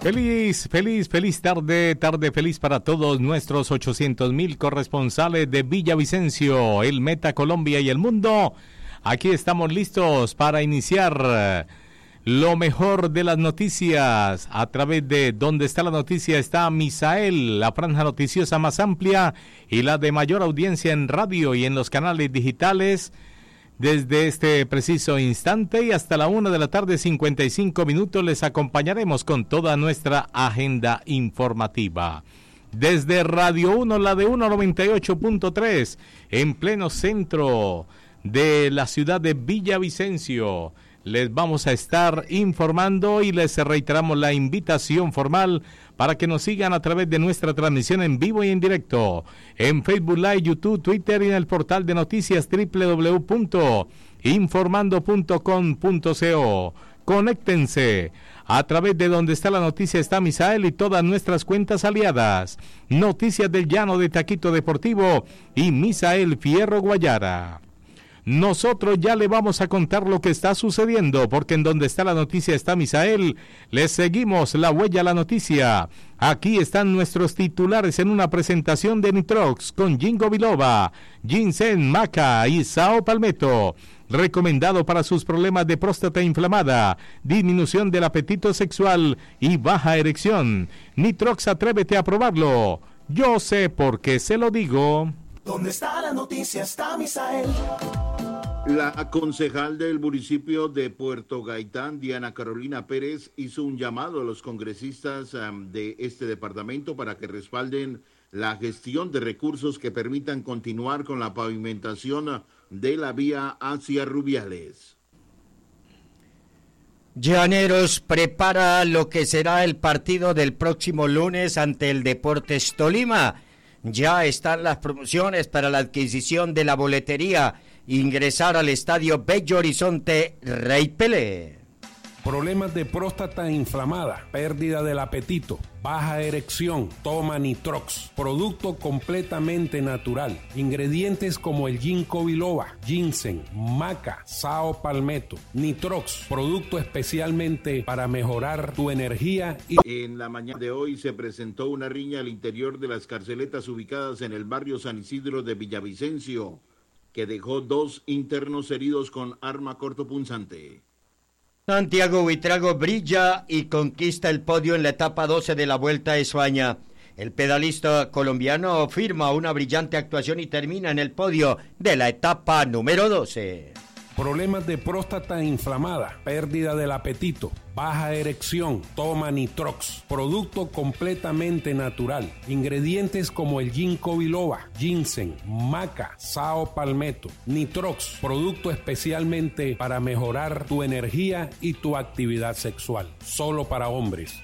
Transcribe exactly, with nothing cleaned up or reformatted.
Feliz, feliz, feliz tarde, tarde feliz para todos nuestros ochocientos mil corresponsales de Villavicencio, el Meta, Colombia y el mundo. Aquí estamos listos para iniciar lo mejor de las noticias. A través de Donde está la noticia está Misael, la franja noticiosa más amplia y la de mayor audiencia en radio y en los canales digitales. Desde este preciso instante y hasta la una de la tarde, cincuenta y cinco minutos, les acompañaremos con toda nuestra agenda informativa. Desde Radio uno, la de uno noventa y ocho punto tres, en pleno centro de la ciudad de Villavicencio, les vamos a estar informando y les reiteramos la invitación formal para que nos sigan a través de nuestra transmisión en vivo y en directo en Facebook Live, YouTube, Twitter y en el portal de noticias doble u doble u doble u punto informando punto com punto co. Conéctense a través de Donde está la noticia está Misael y todas nuestras cuentas aliadas. Noticias del Llano de Taquito Deportivo y Misael Fierro Guayara. Nosotros ya le vamos a contar lo que está sucediendo, porque en Donde está la noticia está Misael, les seguimos la huella a la noticia. Aquí están nuestros titulares en una presentación de Nitrox con Ginkgo biloba, ginseng, maca y sao palmetto. Recomendado para sus problemas de próstata inflamada, disminución del apetito sexual y baja erección. Nitrox, atrévete a probarlo. Yo sé por qué se lo digo. ¿Dónde está la noticia? Está Misael. La concejal del municipio de Puerto Gaitán, Diana Carolina Pérez, hizo un llamado a los congresistas um, de este departamento para que respalden la gestión de recursos que permitan continuar con la pavimentación de la vía hacia Rubiales. Llaneros prepara lo que será el partido del próximo lunes ante el Deportes Tolima. Ya están las promociones para la adquisición de la boletería. Ingresar al estadio Bello Horizonte Rey Pelé. Problemas de próstata inflamada, pérdida del apetito, baja erección, toma Nitrox, producto completamente natural. Ingredientes como el ginkgo biloba, ginseng, maca, sao palmetto. Nitrox, producto especialmente para mejorar tu energía. Y... En la mañana de hoy se presentó una riña al interior de las carceletas ubicadas en el barrio San Isidro de Villavicencio, que dejó dos internos heridos con arma cortopunzante. Santiago Buitrago brilla y conquista el podio en la etapa doce de la Vuelta a España. El pedalista colombiano firma una brillante actuación y termina en el podio de la etapa número doce. Problemas de próstata inflamada, pérdida del apetito, baja erección, toma Nitrox, producto completamente natural. Ingredientes como el ginkgo biloba, ginseng, maca, sao palmetto. Nitrox, producto especialmente para mejorar tu energía y tu actividad sexual. Solo para hombres.